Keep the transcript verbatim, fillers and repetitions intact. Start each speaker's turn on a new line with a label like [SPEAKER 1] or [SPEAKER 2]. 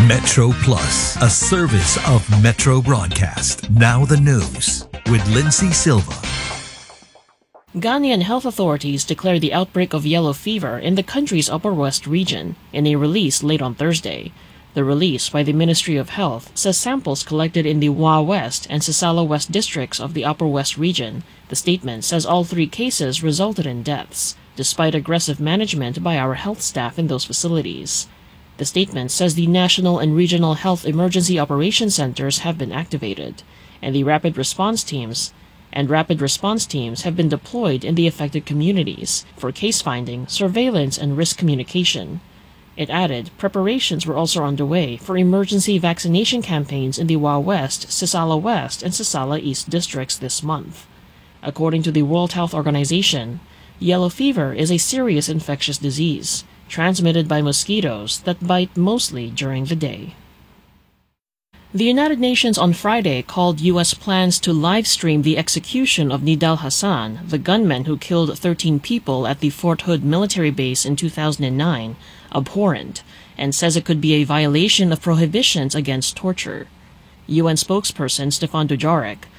[SPEAKER 1] Metro Plus, a service of Metro Broadcast. Now the news with Lindsay Silva.
[SPEAKER 2] Ghanaian health authorities declared the outbreak of yellow fever in the country's Upper West region in a release late on Thursday. The release by the Ministry of Health says samples collected in the Wa West and Sisala West districts of the Upper West region. The statement says all three cases resulted in deaths, despite aggressive management by our health staff in those facilities. The statement says the national and regional health emergency operation centers have been activated, and the rapid response teams and rapid response teams have been deployed in the affected communities for case finding, surveillance, and risk communication. It added preparations were also underway for emergency vaccination campaigns in the Wa West, Sisala West, and Sisala East districts this month. According to the World Health Organization, yellow fever is a serious infectious disease transmitted by mosquitoes that bite mostly during the day. The United Nations on Friday called U S plans to live-stream the execution of Nidal Hassan, the gunman who killed thirteen people at the Fort Hood military base in two thousand nine, abhorrent, and says it could be a violation of prohibitions against torture. U N spokesperson Stefan Dujarric